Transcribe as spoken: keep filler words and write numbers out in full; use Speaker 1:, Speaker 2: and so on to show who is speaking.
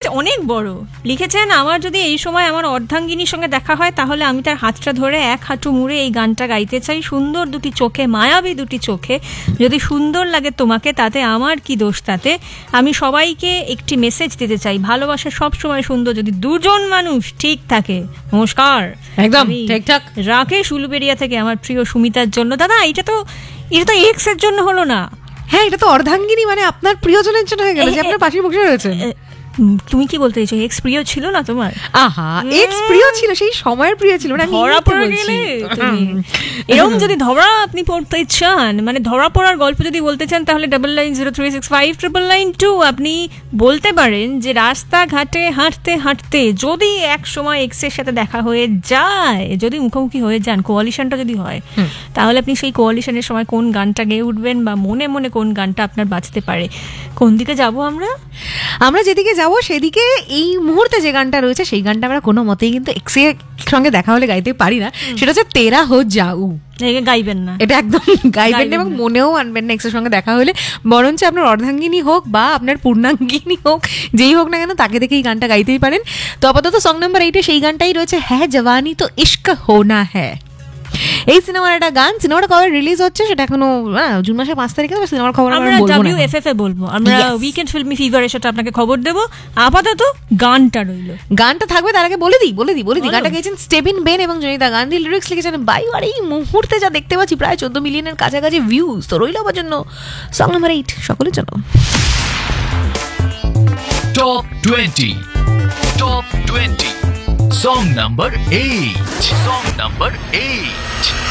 Speaker 1: অনেক বড় লিখেছেন, আমার যদি এই সময় আমার অর্ধাঙ্গিনীর সঙ্গে দেখা হয় তাহলে আমি তার হাতটা ধরে এক হাঁটু মুড়ে এই গানটা গাইতে চাই। সুন্দর দুটি চোখে, মায়াবী দুটি চোখে, যদি সুন্দর লাগে তোমাকে তাতে আমার কি দোষ তাতে। আমি সবাইকে একটি মেসেজ দিতে চাই, ভালোবাসা সব সময় সুন্দর যদি দুজন মানুষ ঠিক থাকে। নমস্কার,
Speaker 2: একদম ঠিকঠাক।
Speaker 1: রাকেশ উলুবেড়িয়া থেকে আমার প্রিয় সুমিতার জন্য। দাদা এটা তো এটা তো এক্স এর জন্য হলো না।
Speaker 2: হ্যাঁ, এটা তো অর্ধাঙ্গিনী মানে আপনার প্রিয়জনের জন্য হয়ে গেল, যে আপনার পাশে বসে রয়েছেন।
Speaker 1: তুমি কি বলতে চাইছো, এক্স প্রিয় ছিল না তোমার?
Speaker 2: আহা, এক্স প্রিয় ছিল, সেই সময়ের প্রিয় ছিল না।
Speaker 1: ধরা পড়ে গেলে তুমি এরকম যদি ধরা আপনি পড়তে চান, মানে ধরা পড়ার গল্প যদি বলতে চান, তাহলে double nine zero three six five triple nine two আপনি বলতে পারেন যে রাস্তাঘাটে হাঁটতে হাঁটতে যদি এক সময় এক্স এর সাথে দেখা হয়ে যায়, যদি মুখোমুখি হয়ে যান, কোয়ালিশনটা যদি হয়, তাহলে আপনি সেই কোয়ালিশনের সময় কোন গানটা গেয়ে উঠবেন বা মনে মনে কোন গানটা আপনার বাজতে পারে। কোন দিকে যাব আমরা?
Speaker 2: আমরা যেদিকে যাবো সেদিকে এই মুহূর্তে যে গানটা রয়েছে সেই গানটা আমরা কোনো মতেই কিন্তু এক্স এর সঙ্গে দেখা হলে গাইতে পারি না। সেটা হচ্ছে তেরা হো যাউ।
Speaker 1: গাইবেন না,
Speaker 2: এটা একদম গাইবেন না এবং মনেও আনবেন না এক্স এর সঙ্গে দেখা হলে। বরঞ্চ আপনার অর্ধাঙ্গিনী হোক বা আপনার পূর্ণাঙ্গিনী হোক, যেই হোক না কেন, তাকে দেখে এই গানটা গাইতেই পারেন। তো আপাতত সং নাম্বার এইটে সেই গানটাই রয়েছে, হ্যাঁ জওয়ানি তো ইশক হোনা হ্যাঁ। এই সিনেমার একটা গান, সিনেমাটা কবে রিলিজ হচ্ছে সেটা এখনো জুন মাসের পাঁচ তারিখে, সিনেমার খবর আমরা
Speaker 1: ডাব্লিউএফএফ এ বলবো, আমরা উইকেন্ড ফিল্মি ফিভারে সেটা আপনাকে খবর দেবো। আপাতত গানটা রইলো,
Speaker 2: গানটা থাকবে। তার আগে বলে দিই বলে দিই বলে দিই গানটা গেয়েছেন স্টেভিন বেন এবং জনিতা গান্ধী, লিরিক্স লিখেছেন বায়ু। আর এই মুহূর্তে যা দেখতে পাচ্ছি প্রায় চোদ্দ মিলিয়নের কাছাকাছি ভিউজ। তো রইল আমার জন্য সং নাম্বার এইট সকলের জন্য।
Speaker 3: Top twenty, top twenty, song number eight, song number eight.